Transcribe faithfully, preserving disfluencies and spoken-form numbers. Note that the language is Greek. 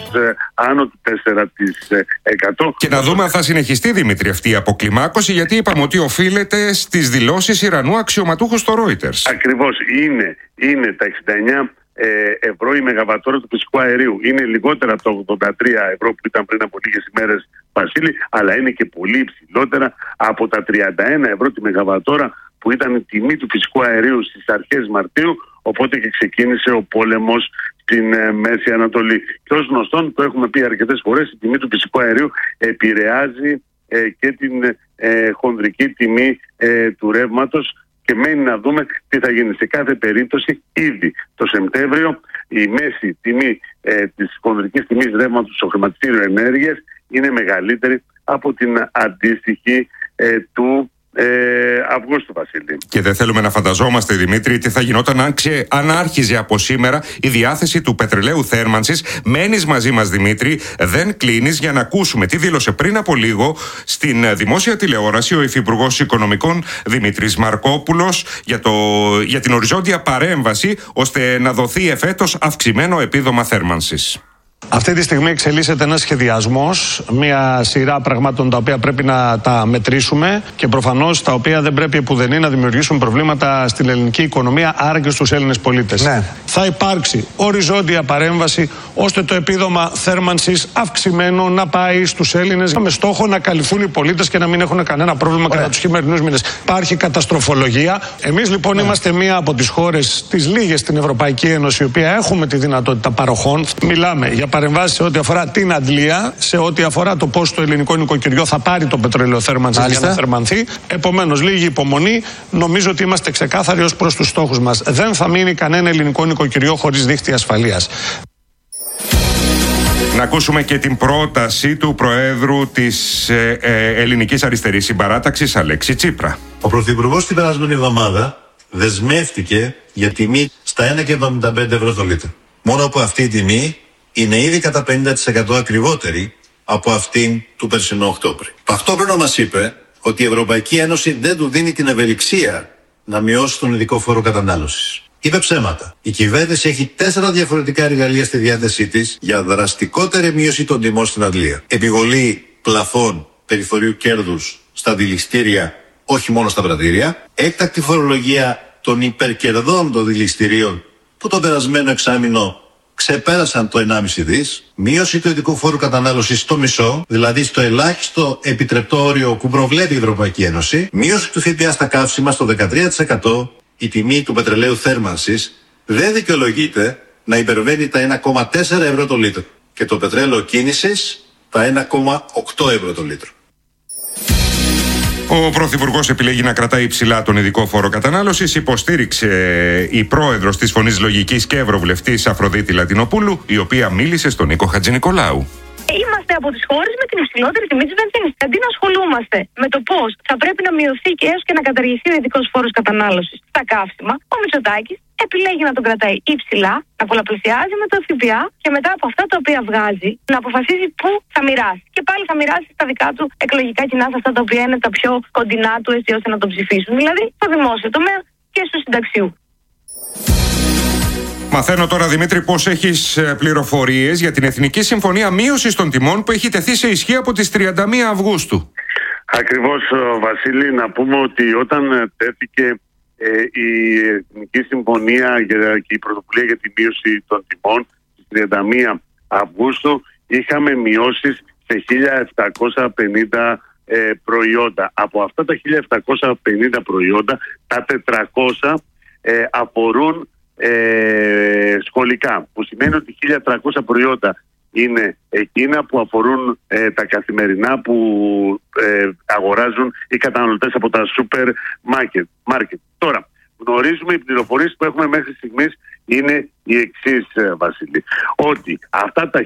ε, άνω του τέσσερα τοις εκατό. Και να δούμε αν θα συνεχιστεί, Δημήτρη, αυτή η αποκλιμάκωση, γιατί είπαμε ότι οφείλεται στις δηλώσεις Ιρανού αξιωματούχου στο Reuters. Ακριβώς. Είναι, είναι τα εξήντα εννιά ευρώ η μεγαβατόρα του φυσικού αερίου. Είναι λιγότερα από το ογδόντα τρία ευρώ που ήταν πριν από λίγες ημέρες, Βασίλη, αλλά είναι και πολύ υψηλότερα από τα τριάντα ένα ευρώ τη μεγαβατόρα που ήταν η τιμή του φυσικού αερίου στις αρχές Μαρτίου, οπότε και ξεκίνησε ο πόλεμος στην ε, Μέση Ανατολή. Και ως γνωστόν, το έχουμε πει αρκετές φορές, η τιμή του φυσικού αερίου επηρεάζει ε, και την ε, χονδρική τιμή ε, του ρεύματος, και μένει να δούμε τι θα γίνει. Σε κάθε περίπτωση, ήδη το Σεπτέμβριο η μέση τιμή ε, της χονδρικής τιμής ρεύματος στο χρηματιστήριο ενέργειας είναι μεγαλύτερη από την αντίστοιχη ε, του ε, Αυγούστου, Βασίλη. Και δεν θέλουμε να φανταζόμαστε, Δημήτρη, τι θα γινόταν αν, ξε... αν άρχιζε από σήμερα η διάθεση του πετρελαίου θέρμανσης. Μένεις μαζί μας, Δημήτρη, δεν κλείνεις, για να ακούσουμε τι δήλωσε πριν από λίγο στην δημόσια τηλεόραση ο Υφυπουργός Οικονομικών Δημήτρης Μαρκόπουλος για, το... για την οριζόντια παρέμβαση ώστε να δοθεί εφέτος αυξημένο επίδομα θέρμανσης. Αυτή τη στιγμή εξελίσσεται ένας σχεδιασμός, μια σειρά πραγμάτων τα οποία πρέπει να τα μετρήσουμε και προφανώς τα οποία δεν πρέπει επουδενή να δημιουργήσουν προβλήματα στην ελληνική οικονομία, άρα και στους Έλληνες πολίτες. Ναι. Θα υπάρξει οριζόντια παρέμβαση ώστε το επίδομα θέρμανσης αυξημένο να πάει στους Έλληνες με στόχο να καλυφθούν οι πολίτες και να μην έχουν κανένα πρόβλημα Ωραία. κατά τους χειμερινούς μήνες. Υπάρχει καταστροφολογία. Εμείς λοιπόν ναι. είμαστε μία από τις χώρες, τις λίγες στην Ευρωπαϊκή Ένωση, η οποία έχουμε τη δυνατότητα παροχών. Μιλάμε για παρεμβάσεις σε ό,τι αφορά την αντλία, σε ό,τι αφορά το πώς το ελληνικό νοικοκυριό θα πάρει το πετρέλαιο θέρμανσης για να θερμανθεί. Επομένως, λίγη υπομονή. Νομίζω ότι είμαστε ξεκάθαροι ως προς τους στόχους μας. Δεν θα μείνει κανένα ελληνικό νοικοκυριό χωρίς δίχτυ ασφαλείας. Να ακούσουμε και την πρόταση του Προέδρου της ε, ε, Ελληνικής Αριστερής Συμπαράταξης, Αλέξη Τσίπρα. Ο Πρωθυπουργός την περασμένη εβδομάδα δεσμεύτηκε για τιμή στα ένα κόμμα εβδομήντα πέντε ευρώ το λίτρο. Μόνο που αυτή η τιμή είναι ήδη κατά πενήντα τοις εκατό ακριβότερη από αυτήν του περσινού Οκτώβρη. Ταυτόχρονα μας είπε ότι η Ευρωπαϊκή Ένωση δεν του δίνει την ευελιξία να μειώσει τον ειδικό φόρο κατανάλωσης. Είπε ψέματα. Η κυβέρνηση έχει τέσσερα διαφορετικά εργαλεία στη διάθεσή της για δραστικότερη μείωση των τιμών στην αντλία. Επιβολή πλαφών περιθωρίου κέρδους στα δηληστήρια, όχι μόνο στα πρατήρια. Έκτακτη φορολογία των υπερκερδών των δηληστηρίων που το περασμένο εξάμηνο ξεπέρασαν το ενάμιση δις, μείωση του ειδικού φόρου κατανάλωσης στο μισό, δηλαδή στο ελάχιστο επιτρεπτό όριο που προβλέπει η Ευρωπαϊκή Ένωση, μείωση του ΦΠΑ στα καύσιμα στο δεκατρία τοις εκατό, η τιμή του πετρελαίου θέρμανσης δεν δικαιολογείται να υπερβαίνει τα ένα κόμμα τέσσερα ευρώ το λίτρο και το πετρέλαιο κίνησης τα ένα κόμμα οκτώ ευρώ το λίτρο. Ο Πρωθυπουργός επιλέγει να κρατάει υψηλά τον ειδικό φόρο κατανάλωσης. Υποστήριξε η πρόεδρος της Φωνής Λογικής και ευρωβουλευτής Αφροδίτη Λατινοπούλου, η οποία μίλησε στον Νίκο Χατζηνικολάου. Είμαστε από τις χώρες με την υψηλότερη τιμή της βενζίνης. Αντί να ασχολούμαστε με το πώς θα πρέπει να μειωθεί και έως και να καταργηθεί ο ειδικός φόρος κατανάλωσης στα καύσιμα, ο Μητσοτάκης επιλέγει να τον κρατάει υψηλά, να πολλαπλασιάζει με το ΦΠΑ και μετά από αυτά τα οποία βγάζει να αποφασίζει πού θα μοιράσει. Και πάλι θα μοιράσει στα δικά του εκλογικά κοινά, σε αυτά τα οποία είναι τα πιο κοντινά του, έτσι ώστε να τον ψηφίσουν. Δηλαδή στο δημόσιο τομέα και στο συνταξιού. Μαθαίνω τώρα, Δημήτρη, πως έχεις πληροφορίες για την Εθνική Συμφωνία Μείωσης των Τιμών που έχει τεθεί σε ισχύ από τις τριάντα μία Αυγούστου. Ακριβώς, Βασίλη, να πούμε ότι όταν τέθηκε ε, η Εθνική Συμφωνία και η πρωτοβουλία για τη μείωση των τιμών στις τριάντα μία Αυγούστου, είχαμε μειώσεις σε χίλια επτακόσια πενήντα ε, προϊόντα. Από αυτά τα χίλια επτακόσια πενήντα προϊόντα, τα τετρακόσια ε, αφορούν Ε, σχολικά, που σημαίνει ότι χίλια τριακόσια προϊόντα είναι εκείνα που αφορούν ε, τα καθημερινά που ε, αγοράζουν οι καταναλωτές από τα σούπερ μάρκετ. Τώρα, γνωρίζουμε, οι πληροφορίες που έχουμε μέχρι στιγμής είναι οι εξής, ε, Βασίλη, ότι αυτά τα